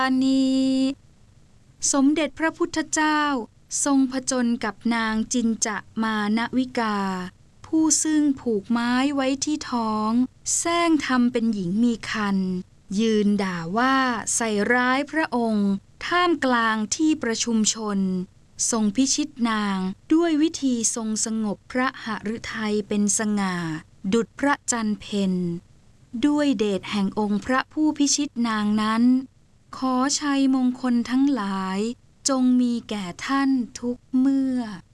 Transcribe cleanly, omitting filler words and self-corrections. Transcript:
นี้สมเด็จพระพุทธเจ้าทรงผจญกับนางจินจะมานวิกาผู้ซึ่งผูกไม้ไว้ที่ท้องแซงทำเป็นหญิงมีครรภ์ยืนด่าว่าใส่ร้ายพระองค์ท่ามกลางที่ประชุมชนทรงพิชิตนางด้วยวิธีทรงสงบพระหฤทัยเป็นสง่าดุจพระจันทร์เพ็ญด้วยเดชแห่งองค์พระผู้พิชิตนางนั้นขอชัยมงคลทั้งหลายจงมีแก่ท่านทุกเมื่อ